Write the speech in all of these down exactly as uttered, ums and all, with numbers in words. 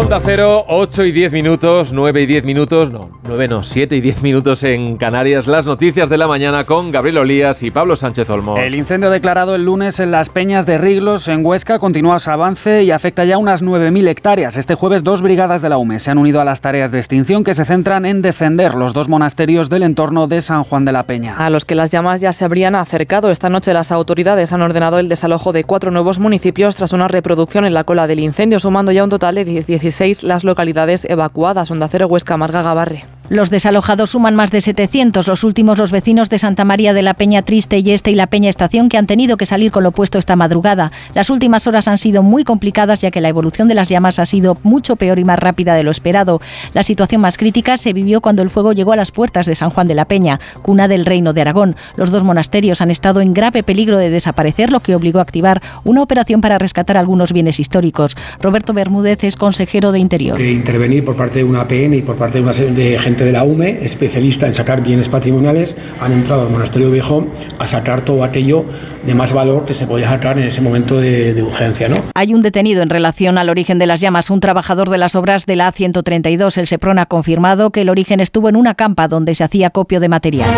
Onda Cero, ocho y diez minutos, nueve y diez minutos, no, nueve no, siete y diez minutos en Canarias. Las noticias de la mañana con Gabriel Olías y Pablo Sánchez Olmos. El incendio declarado el lunes en las Peñas de Riglos, en Huesca, continúa su avance y afecta ya unas nueve mil hectáreas. Este jueves, dos brigadas de la U M E se han unido a las tareas de extinción que se centran en defender los dos monasterios del entorno de San Juan de la Peña. A los que las llamas ya se habrían acercado. Esta noche las autoridades han ordenado el desalojo de cuatro nuevos municipios tras una reproducción en la cola del incendio, sumando ya un total de dieciséis las localidades evacuadas. Onda Cero, Huesca, Marga Gabarre. Los desalojados suman más de setecientos, los últimos los vecinos de Santa María de la Peña Triste y Este y la Peña Estación, que han tenido que salir con lo puesto esta madrugada. Las últimas horas han sido muy complicadas, ya que la evolución de las llamas ha sido mucho peor y más rápida de lo esperado. La situación más crítica se vivió cuando el fuego llegó a las puertas de San Juan de la Peña, cuna del Reino de Aragón. Los dos monasterios han estado en grave peligro de desaparecer, lo que obligó a activar una operación para rescatar algunos bienes históricos. Roberto Bermúdez es consejero de Interior. De intervenir por parte de una P N y por parte de una serie de gente de la U M E, especialista en sacar bienes patrimoniales, han entrado al Monasterio Viejo a sacar todo aquello de más valor que se podía sacar en ese momento de, de urgencia, ¿no? Hay un detenido en relación al origen de las llamas, un trabajador de las obras de la A ciento treinta y dos. El SEPRON ha confirmado que el origen estuvo en una campa donde se hacía acopio de material.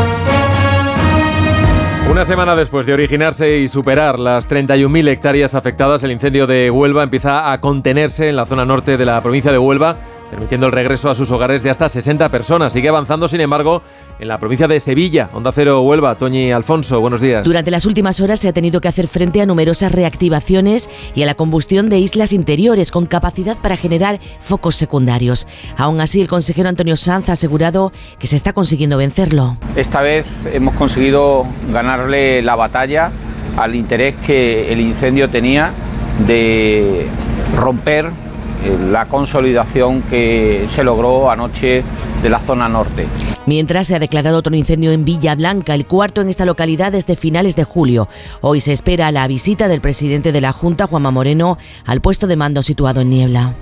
Una semana después de originarse y superar las treinta y un mil hectáreas afectadas, el incendio de Huelva empieza a contenerse en la zona norte de la provincia de Huelva, permitiendo el regreso a sus hogares de hasta sesenta personas. Sigue avanzando, sin embargo, en la provincia de Sevilla. Onda Cero, Huelva. Toñi Alfonso, buenos días. Durante las últimas horas se ha tenido que hacer frente a numerosas reactivaciones y a la combustión de islas interiores con capacidad para generar focos secundarios. Aún así, el consejero Antonio Sanz ha asegurado que se está consiguiendo vencerlo. Esta vez hemos conseguido ganarle la batalla al interés que el incendio tenía de romper la consolidación que se logró anoche de la zona norte. Mientras, se ha declarado otro incendio en Villa Blanca, el cuarto en esta localidad desde finales de julio. Hoy se espera la visita del presidente de la Junta, Juanma Moreno, al puesto de mando situado en Niebla.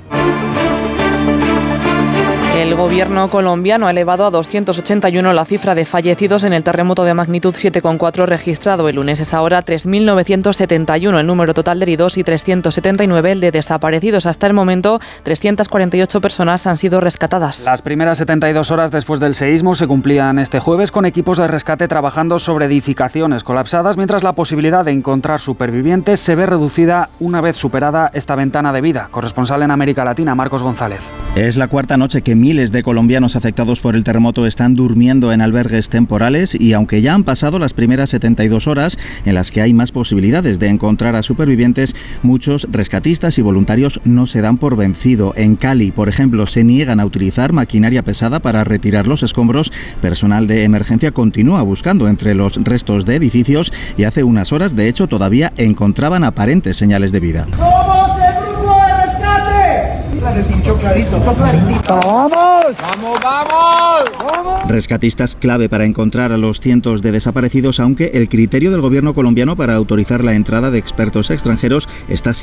El gobierno colombiano ha elevado a doscientos ochenta y uno la cifra de fallecidos en el terremoto de magnitud siete coma cuatro registrado el lunes. Es ahora tres mil novecientos setenta y uno el número total de heridos y trescientos setenta y nueve el de desaparecidos. Hasta el momento, trescientas cuarenta y ocho personas han sido rescatadas. Las primeras setenta y dos horas después del seísmo se cumplían este jueves con equipos de rescate trabajando sobre edificaciones colapsadas, mientras la posibilidad de encontrar supervivientes se ve reducida una vez superada esta ventana de vida. Corresponsal en América Latina, Marcos González. Es la cuarta noche que miles de colombianos afectados por el terremoto están durmiendo en albergues temporales y aunque ya han pasado las primeras setenta y dos horas en las que hay más posibilidades de encontrar a supervivientes, muchos rescatistas y voluntarios no se dan por vencido. En Cali, por ejemplo, se niegan a utilizar maquinaria pesada para retirar los escombros. Personal de emergencia continúa buscando entre los restos de edificios y hace unas horas, de hecho, todavía encontraban aparentes señales de vida. ¡Vamos! ¡Vamos, vamos! Rescatistas clave para encontrar a los cientos de desaparecidos, aunque el criterio del gobierno colombiano para autorizar la entrada de expertos extranjeros está